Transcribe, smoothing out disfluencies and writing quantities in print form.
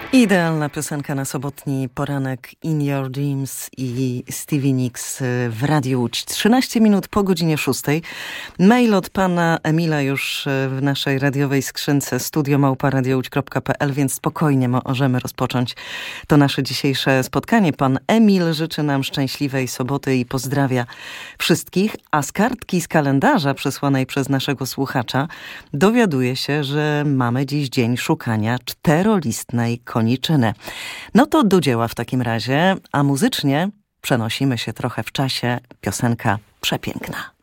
Idealna piosenka na sobotni poranek In Your Dreams i Stevie Nicks w Radiu Łódź. 13 minut po godzinie 6. Mail od pana Emila już w naszej radiowej skrzynce studio@radiouć.pl, więc spokojnie możemy rozpocząć to nasze dzisiejsze spotkanie. Pan Emil życzy nam szczęśliwej soboty i pozdrawia wszystkich, a z kartki z kalendarza przesłanej przez naszego słuchacza dowiaduje się, że mamy dziś dzień szukania czterolistnej koniczyny. No to do dzieła w takim razie, a muzycznie przenosimy się trochę w czasie. Piosenka przepiękna.